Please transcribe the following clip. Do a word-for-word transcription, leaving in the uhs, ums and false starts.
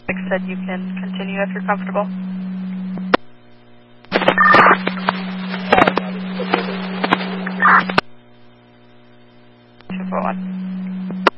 Like I said, you can continue if you're comfortable. two four one.